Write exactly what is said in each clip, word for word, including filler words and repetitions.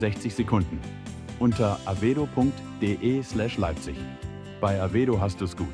sechzig Sekunden. Unter avedo.de slash Leipzig. Bei Avedo hast du's gut.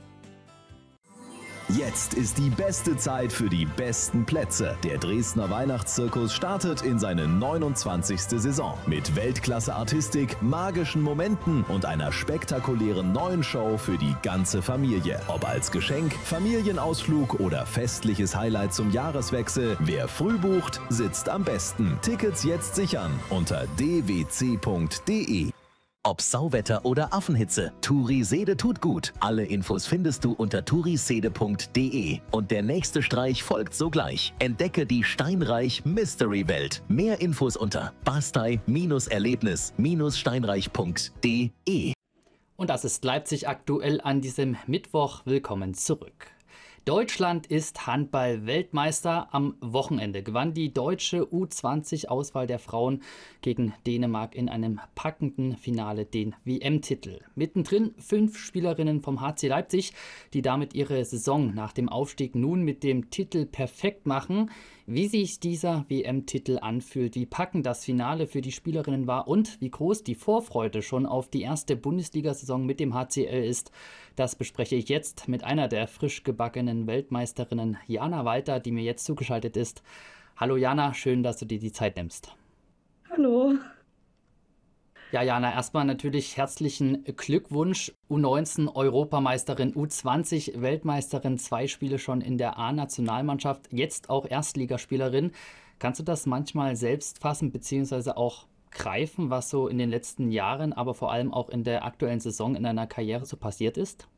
Jetzt ist die beste Zeit für die besten Plätze. Der Dresdner Weihnachtszirkus startet in seine neunundzwanzigste Saison. Mit Weltklasse-Artistik, magischen Momenten und einer spektakulären neuen Show für die ganze Familie. Ob als Geschenk, Familienausflug oder festliches Highlight zum Jahreswechsel, wer früh bucht, sitzt am besten. Tickets jetzt sichern unter d w c punkt d e. Ob Sauwetter oder Affenhitze, Turisede tut gut. Alle Infos findest du unter turisede punkt d e. Und der nächste Streich folgt sogleich. Entdecke die Steinreich Mystery Welt. Mehr Infos unter bastei-erlebnis steinreich punkt d e. Und das ist Leipzig aktuell an diesem Mittwoch. Willkommen zurück. Deutschland ist Handball-Weltmeister. Am Wochenende gewann die deutsche U zwanzig-Auswahl der Frauen gegen Dänemark in einem packenden Finale den W M-Titel. Mittendrin fünf Spielerinnen vom H C Leipzig, die damit ihre Saison nach dem Aufstieg nun mit dem Titel perfekt machen. Wie sich dieser W M-Titel anfühlt, wie packend das Finale für die Spielerinnen war und wie groß die Vorfreude schon auf die erste Bundesliga-Saison mit dem H C L ist, das bespreche ich jetzt mit einer der frisch gebackenen Weltmeisterinnen, Jana Walter, die mir jetzt zugeschaltet ist. Hallo Jana, schön, dass du dir die Zeit nimmst. Hallo. Ja, Jana, erstmal natürlich herzlichen Glückwunsch. U neunzehn Europameisterin, U zwanzig Weltmeisterin, zwei Spiele schon in der A-Nationalmannschaft, jetzt auch Erstligaspielerin. Kannst du das manchmal selbst fassen bzw. auch greifen, was so in den letzten Jahren, aber vor allem auch in der aktuellen Saison in deiner Karriere so passiert ist?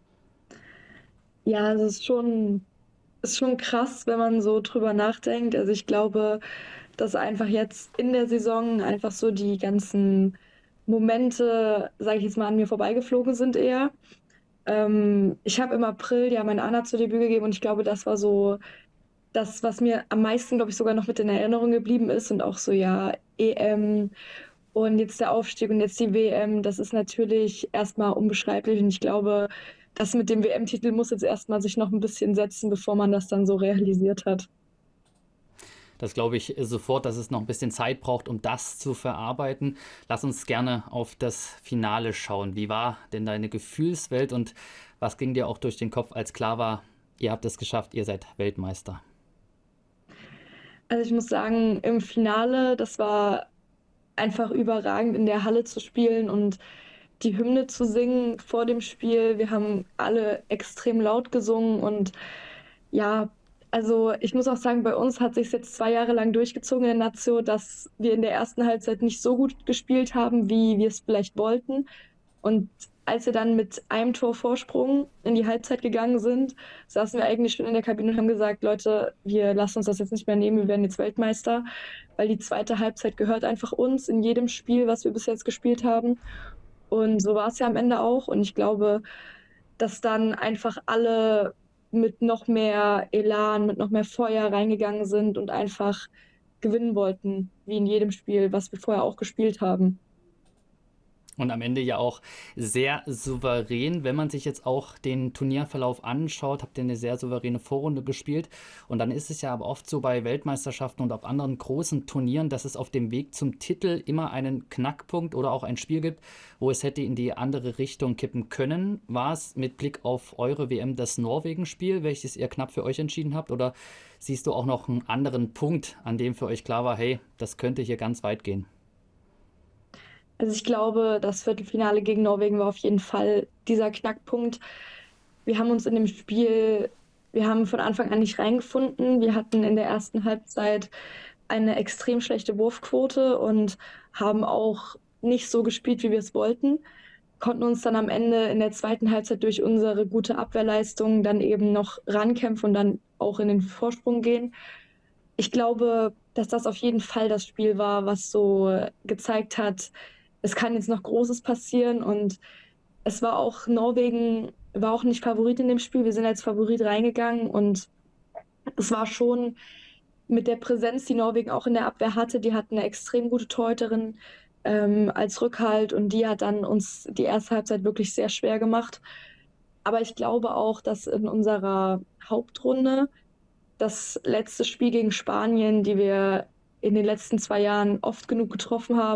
Ja, es ist schon, ist schon krass, wenn man so drüber nachdenkt. Also ich glaube, dass einfach jetzt in der Saison einfach so die ganzen Momente, sage ich jetzt mal, an mir vorbeigeflogen sind eher. Ähm, ich habe im April ja mein A-Nazo-Debüt gegeben und ich glaube, das war so das, was mir am meisten, glaube ich, sogar noch mit in Erinnerung geblieben ist und auch so, ja, E M und jetzt der Aufstieg und jetzt die W M, das ist natürlich erstmal unbeschreiblich und ich glaube, das mit dem W M-Titel muss jetzt erstmal sich noch ein bisschen setzen, bevor man das dann so realisiert hat. Das glaube ich sofort, dass es noch ein bisschen Zeit braucht, um das zu verarbeiten. Lass uns gerne auf das Finale schauen. Wie war denn deine Gefühlswelt und was ging dir auch durch den Kopf, als klar war, ihr habt es geschafft, ihr seid Weltmeister? Also ich muss sagen, im Finale, das war einfach überragend, in der Halle zu spielen und die Hymne zu singen vor dem Spiel. Wir haben alle extrem laut gesungen und ja, also ich muss auch sagen, bei uns hat sich jetzt zwei Jahre lang durchgezogen in der Nazio, dass wir in der ersten Halbzeit nicht so gut gespielt haben, wie wir es vielleicht wollten. Und als wir dann mit einem Tor Vorsprung in die Halbzeit gegangen sind, saßen wir eigentlich schon in der Kabine und haben gesagt, Leute, wir lassen uns das jetzt nicht mehr nehmen, wir werden jetzt Weltmeister, weil die zweite Halbzeit gehört einfach uns in jedem Spiel, was wir bis jetzt gespielt haben. Und so war es ja am Ende auch. Und ich glaube, dass dann einfach alle mit noch mehr Elan, mit noch mehr Feuer reingegangen sind und einfach gewinnen wollten, wie in jedem Spiel, was wir vorher auch gespielt haben. Und am Ende ja auch sehr souverän. Wenn man sich jetzt auch den Turnierverlauf anschaut, habt ihr eine sehr souveräne Vorrunde gespielt. Und dann ist es ja aber oft so bei Weltmeisterschaften und auf anderen großen Turnieren, dass es auf dem Weg zum Titel immer einen Knackpunkt oder auch ein Spiel gibt, wo es hätte in die andere Richtung kippen können. War es mit Blick auf eure W M das Norwegen-Spiel, welches ihr knapp für euch entschieden habt? Oder siehst du auch noch einen anderen Punkt, an dem für euch klar war, hey, das könnte hier ganz weit gehen? Also ich glaube, das Viertelfinale gegen Norwegen war auf jeden Fall dieser Knackpunkt. Wir haben uns in dem Spiel, wir haben von Anfang an nicht reingefunden. Wir hatten in der ersten Halbzeit eine extrem schlechte Wurfquote und haben auch nicht so gespielt, wie wir es wollten. Konnten uns dann am Ende in der zweiten Halbzeit durch unsere gute Abwehrleistung dann eben noch rankämpfen und dann auch in den Vorsprung gehen. Ich glaube, dass das auf jeden Fall das Spiel war, was so gezeigt hat, es kann jetzt noch Großes passieren und es war auch, Norwegen war auch nicht Favorit in dem Spiel. Wir sind als Favorit reingegangen und es war schon mit der Präsenz, die Norwegen auch in der Abwehr hatte. Die hatten eine extrem gute Torhüterin ähm, als Rückhalt und die hat dann uns die erste Halbzeit wirklich sehr schwer gemacht. Aber ich glaube auch, dass in unserer Hauptrunde das letzte Spiel gegen Spanien, die wir in den letzten zwei Jahren oft genug getroffen haben,